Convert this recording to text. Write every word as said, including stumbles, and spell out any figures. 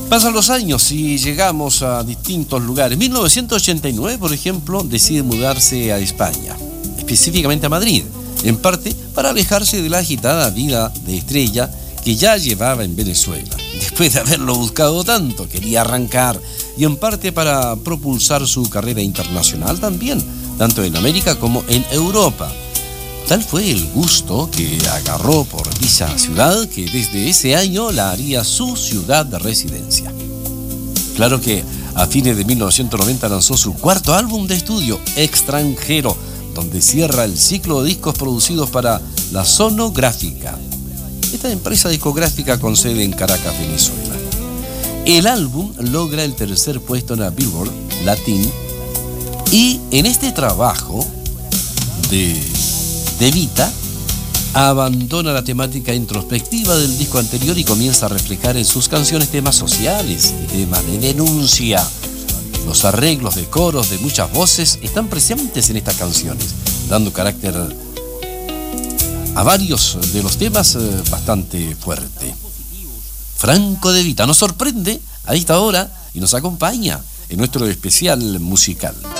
Pasan los años y llegamos a distintos lugares. mil novecientos ochenta y nueve, por ejemplo, decide mudarse a España, específicamente a Madrid, en parte para alejarse de la agitada vida de estrella que ya llevaba en Venezuela. Después de haberlo buscado tanto, quería arrancar, y en parte para propulsar su carrera internacional también, tanto en América como en Europa. Tal fue el gusto que agarró por dicha ciudad que desde ese año la haría su ciudad de residencia. Claro que a fines de mil novecientos noventa lanzó su cuarto álbum de estudio, Extranjero, donde cierra el ciclo de discos producidos para la Sonográfica, esta empresa discográfica con sede en Caracas, Venezuela. El álbum logra el tercer puesto en la Billboard Latin, y en este trabajo de De Vita abandona la temática introspectiva del disco anterior y comienza a reflejar en sus canciones temas sociales y temas de denuncia. Los arreglos de coros de muchas voces están presentes en estas canciones, dando carácter a varios de los temas bastante fuerte. Franco De Vita nos sorprende a esta hora y nos acompaña en nuestro especial musical.